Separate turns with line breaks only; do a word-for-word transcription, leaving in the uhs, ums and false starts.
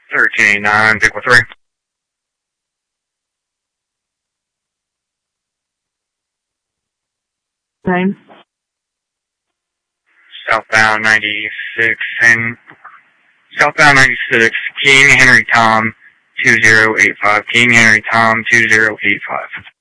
thirteen eighty-nine, Pickle three.
Nine.
Southbound ninety-six, and southbound ninety-six, King Henry Tom two zero eight five, King Henry Tom two zero eight five.